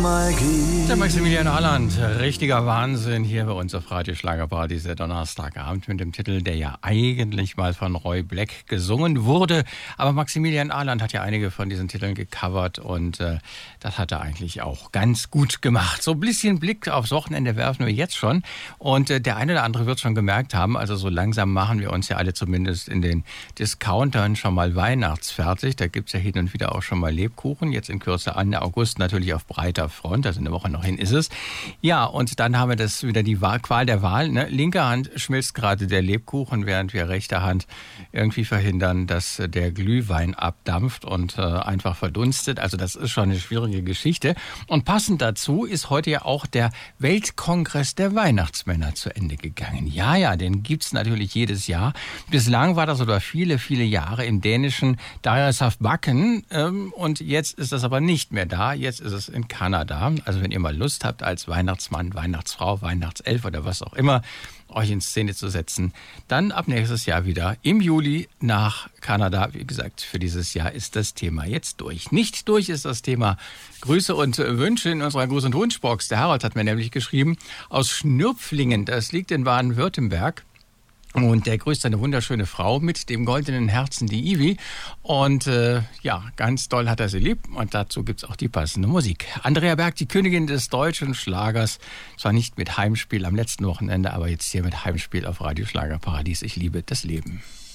mal gibt. Der Maximilian Arland, richtiger Wahnsinn hier bei uns auf Radio Schlagerparadies der Donnerstagabend mit dem Titel, der ja eigentlich mal von Roy Black gesungen wurde. Aber Maximilian Arland hat ja einige von diesen Titeln gecovert und das hat er eigentlich auch ganz gut gemacht. So ein bisschen Blick aufs Wochenende werfen wir jetzt schon und der eine oder andere wird schon gemerkt haben, also so langsam machen wir uns ja alle zumindest in den Discountern schon mal weihnachtsfertig. Da gibt's ja hin und wieder auch schon mal Lebkuchen, jetzt in Kürze Ende August natürlich auf breiter Front, also eine Woche noch hin ist es. Ja, und dann haben wir das wieder die Qual der Wahl. Ne? Linke Hand schmilzt gerade der Lebkuchen, während wir rechte Hand irgendwie verhindern, dass der Glühwein abdampft und einfach verdunstet. Also das ist schon eine schwierige Geschichte. Und passend dazu ist heute ja auch der Weltkongress der Weihnachtsmänner zu Ende gegangen. Ja, den gibt's natürlich jedes Jahr. Bislang war das über viele, viele Jahre im dänischen Bakken und jetzt ist das aber nicht mehr da. Jetzt ist es in Kanada. Also wenn ihr mal Lust habt, als Weihnachtsmann, Weihnachtsfrau, Weihnachtself oder was auch immer, euch in Szene zu setzen, dann ab nächstes Jahr wieder im Juli nach Kanada. Wie gesagt, für dieses Jahr ist das Thema jetzt durch. Nicht durch ist das Thema Grüße und Wünsche in unserer Gruß- und Wunschbox. Der Harald hat mir nämlich geschrieben, aus Schnürpflingen, das liegt in Baden-Württemberg. Und der grüßt eine wunderschöne Frau mit dem goldenen Herzen, die Ivi. Und ganz doll hat er sie lieb. Und dazu gibt's auch die passende Musik. Andrea Berg, die Königin des deutschen Schlagers. Zwar nicht mit Heimspiel am letzten Wochenende, aber jetzt hier mit Heimspiel auf Radio Schlagerparadies. Ich liebe das Leben.